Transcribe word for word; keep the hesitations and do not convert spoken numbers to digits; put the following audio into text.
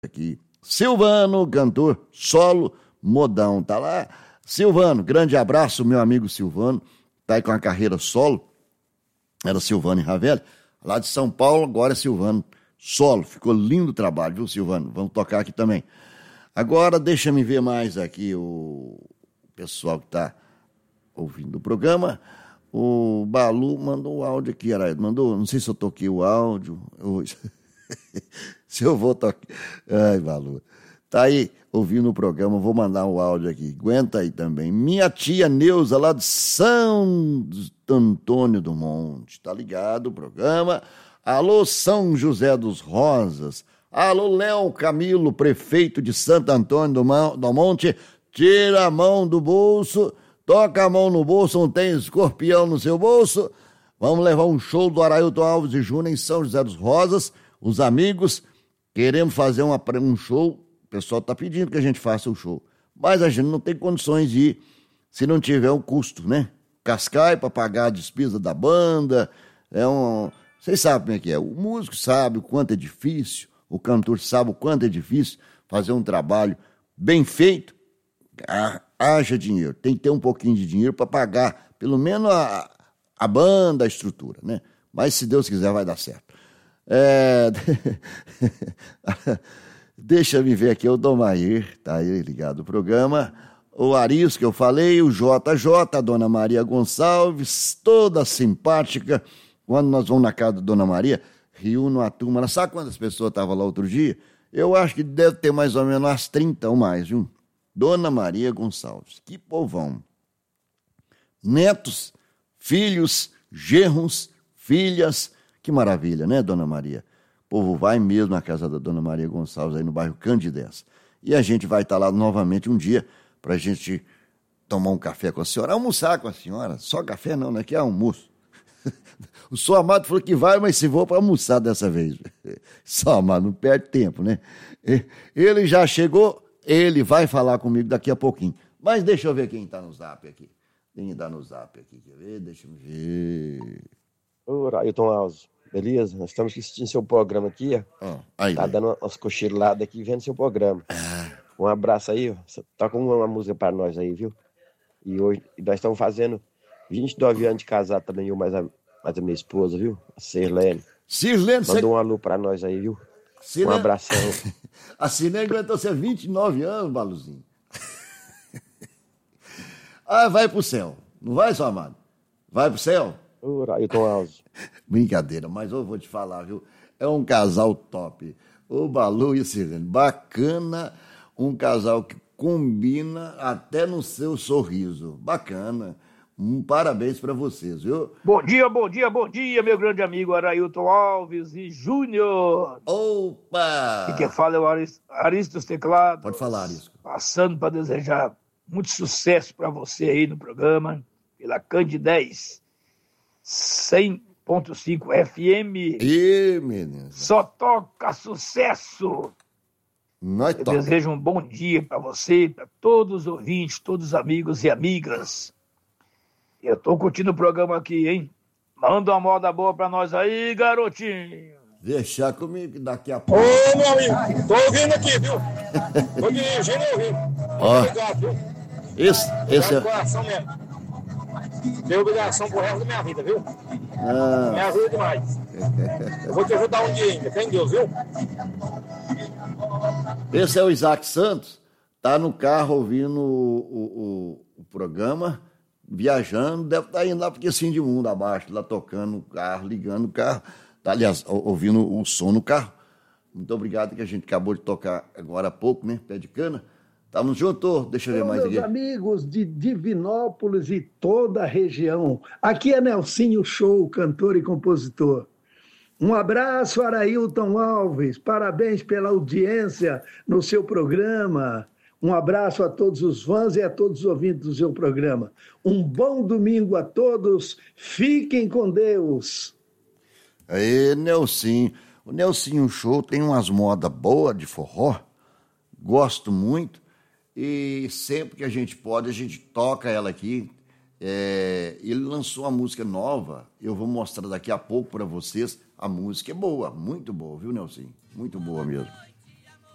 aqui. Silvano, cantor solo, modão, tá lá. Silvano, grande abraço, meu amigo Silvano, tá aí com a carreira solo, era Silvano e Ravelli, lá de São Paulo, agora é Silvano, solo, ficou lindo o trabalho, viu, Silvano? Vamos tocar aqui também. Agora, deixa-me ver mais aqui o pessoal que tá ouvindo o programa. O Balu mandou o áudio aqui, Araído, mandou, não sei se eu toquei o áudio, eu... se eu vou tocar, ai, Balu, tá aí ouvindo o programa, vou mandar o áudio aqui, aguenta aí também. Minha tia Neuza, lá de São Antônio do Monte, tá ligado o programa? Alô, São José dos Rosas, alô, Léo Camilo, prefeito de Santo Antônio do Monte, tira a mão do bolso, toca a mão no bolso, não tem escorpião no seu bolso. Vamos levar um show do Arailton Alves e Júnior em São José dos Rosas. Os amigos, queremos fazer uma, um show. O pessoal está pedindo que a gente faça o show. Mas a gente não tem condições de ir se não tiver um custo, né? Cascai para pagar a despesa da banda. É um... Vocês sabem como é que é. O músico sabe o quanto é difícil, o cantor sabe o quanto é difícil fazer um trabalho bem feito. Haja dinheiro. Tem que ter um pouquinho de dinheiro para pagar, pelo menos, a, a banda, a estrutura, né? Mas se Deus quiser vai dar certo. É... Deixa-me ver aqui o Domair, tá aí ligado o programa, o Aris que eu falei, o J J, a Dona Maria Gonçalves, toda simpática. Quando nós vamos na casa da Dona Maria, reúne a turma. Ela sabe quantas pessoas estavam lá outro dia? Eu acho que deve ter mais ou menos umas trinta ou mais, viu? Dona Maria Gonçalves, que povão. Netos, filhos, genros, filhas. Que maravilha, né, Dona Maria? O povo vai mesmo na casa da Dona Maria Gonçalves, aí no bairro Candidez. E a gente vai estar lá novamente um dia para a gente tomar um café com a senhora, almoçar com a senhora. Só café não, né? Que é almoço. O Só Amado falou que vai, mas se vou para almoçar dessa vez. Só Amado, não perde tempo, né? Ele já chegou, ele vai falar comigo daqui a pouquinho. Mas deixa eu ver quem está no zap aqui. Quem está no zap aqui, quer ver? Deixa eu ver... Ô, Ailton Alves, beleza? Nós estamos assistindo seu programa aqui, ó. Oh, aí, tá aí. dando umas cochiladas aqui vendo seu programa. Ah. Um abraço aí, ó. Toca uma música para nós aí, viu? E hoje nós estamos fazendo vinte e nove anos de casado também, eu mais a, mais a minha esposa, viu? A Sirlene. Sirlene, Manda você... um alô para nós aí, viu? Sirlene... Um abração. A Sirlene aguentou ser vinte e nove anos, Baluzinho. Ah, vai pro céu. Não vai, Só Amado? Vai pro céu? Ô, Ailton Alves. Brincadeira, mas eu vou te falar, viu? É um casal top. O Balu e a Sirlene. Bacana, um casal que combina até no seu sorriso. Bacana. Um parabéns para vocês, viu? Bom dia, bom dia, bom dia, meu grande amigo Arailton Alves e Júnior. Opa! E quem fala é o Aris, Aris dos Teclados. Pode falar, Arisco. Passando para desejar muito sucesso para você aí no programa, pela Candidez cem ponto cinco F M. Ih, menino. Só toca sucesso. Nós Eu toca. desejo um bom dia para você, para todos os ouvintes, todos os amigos e amigas. Eu tô curtindo o programa aqui, hein? Manda uma moda boa para nós aí, garotinho. Deixar comigo que daqui a pouco. Ô, meu amigo, tô ouvindo aqui, viu? Tô dirigindo e ouvindo. Ó. Obrigado, viu? Esse, esse é. Coração mesmo. Tenho obrigação pro resto da minha vida, viu? Ah. Me ajuda demais. Eu vou te ajudar um dia ainda, tem Deus, viu? Esse é o Isaac Santos, tá no carro ouvindo o, o, o, o programa, viajando, deve estar tá indo lá porque assim de mundo abaixo, lá tocando o carro, ligando o carro, tá, aliás, ouvindo o som no carro. Muito obrigado que a gente acabou de tocar agora há pouco, né? Pé de cana. Estamos juntos, deixa eu ver mais meus aqui. Amigos de Divinópolis e toda a região. Aqui é Nelsinho Show, cantor e compositor. Um abraço, Arailton Alves. Parabéns pela audiência no seu programa. Um abraço a todos os fãs e a todos os ouvintes do seu programa. Um bom domingo a todos. Fiquem com Deus. Aí, Nelsinho. O Nelsinho Show tem umas modas boas de forró. Gosto muito. E sempre que a gente pode, a gente toca ela aqui. É, ele lançou uma música nova, eu vou mostrar daqui a pouco para vocês. A música é boa, muito boa, viu, Nelson? Muito boa mesmo.